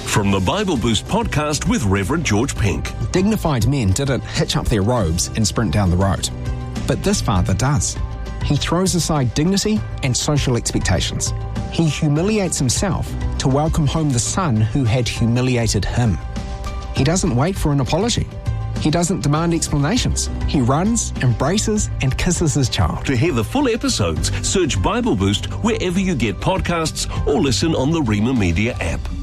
From the Bible Boost podcast with Reverend George Pink. Dignified men didn't hitch up their robes and sprint down the road. But this father does. He throws aside dignity and social expectations. He humiliates himself to welcome home the son who had humiliated him. He doesn't wait for an apology. He doesn't demand explanations. He runs, embraces, and kisses his child. To hear the full episodes, search Bible Boost wherever you get podcasts or listen on the Rima Media app.